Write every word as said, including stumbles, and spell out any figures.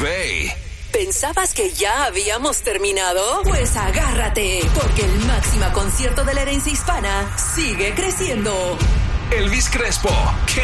Bay. ¿Pensabas que ya habíamos terminado? Pues agárrate, porque el Máxima Concierto de la Herencia Hispana sigue creciendo. Elvis Crespo,